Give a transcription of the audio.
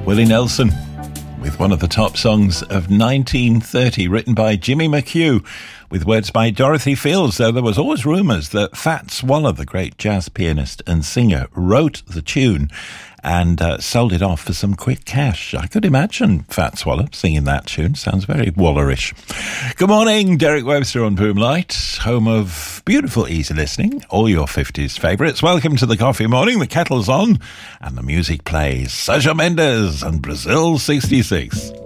Willie Nelson with one of the top songs of 1930, written by Jimmy McHugh, with words by Dorothy Fields, though there was always rumours that Fats Waller, the great jazz pianist and singer, wrote the tune and sold it off for some quick cash. I could imagine Fats Waller singing that tune. Sounds very Wallerish. Good morning, Derek Webster on Boomlight, home of beautiful easy listening, all your 50s favourites. Welcome to the coffee morning. The kettle's on and the music plays. Sergio Mendes and Brazil 66.